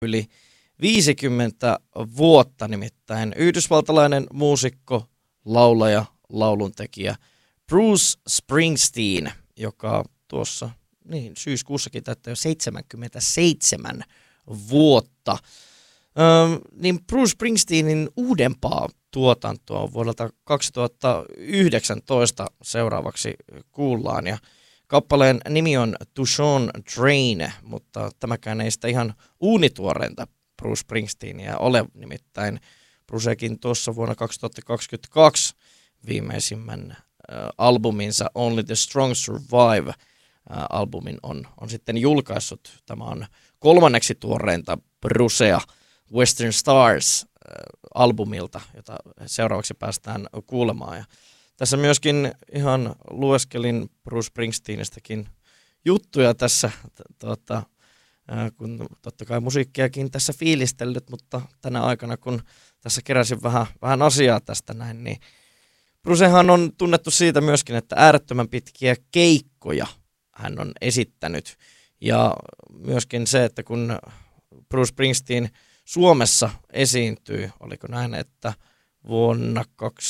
yli 50 vuotta, nimittäin yhdysvaltalainen muusikko, laulaja, lauluntekijä Bruce Springsteen, joka tuossa syyskuussakin täyttää jo 77 vuotta. Niin Bruce Springsteenin uudempaa tuotantoa on vuodelta 2019 seuraavaksi kuullaan, ja kappaleen nimi on Tucson Train, mutta tämäkään ei sitä ihan uunituoreinta Bruce Springsteenia ole, nimittäin Brucekin tuossa vuonna 2022 viimeisimmän albuminsa Only the Strong Survive albumin on sitten julkaissut. Tämä on kolmanneksi tuoreinta Brucea Western Stars albumilta, jota seuraavaksi päästään kuulemaan. Ja tässä myöskin ihan lueskelin Bruce Springsteenistäkin juttuja tässä, kun totta kai musiikkiakin tässä fiilistellyt, mutta tänä aikana kun tässä keräsin vähän asiaa tästä näin, niin Brucehan on tunnettu siitä myöskin, että äärettömän pitkiä keikkoja hän on esittänyt. Ja myöskin se, että kun Bruce Springsteen Suomessa esiintyi, oliko näin, että vuonna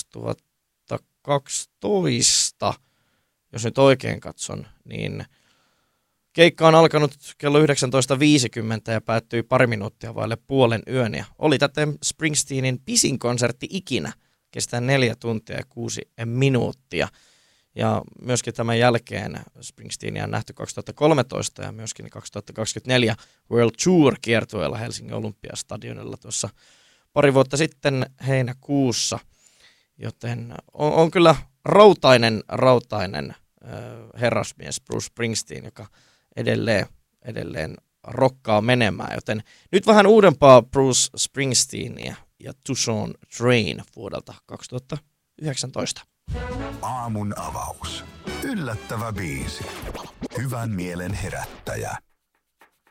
2012, jos nyt oikein katson, niin keikka on alkanut kello 19.50 ja päättyi pari minuuttia vaille puolen yön. Ja oli täten Springsteenin pisin konsertti ikinä, kestää 4 tuntia ja 6 minuuttia. Ja myöskin tämän jälkeen Springsteenia on nähty 2013 ja myöskin 2024 World Tour -kiertueella Helsingin Olympiastadionilla tuossa pari vuotta sitten heinäkuussa. Joten on kyllä rautainen herrasmies Bruce Springsteen, joka edelleen rokkaa menemään. Joten nyt vähän uudempaa Bruce Springsteenia ja Tucson Train vuodelta 2019. Aamun avaus. Yllättävä biisi. Hyvän mielen herättäjä.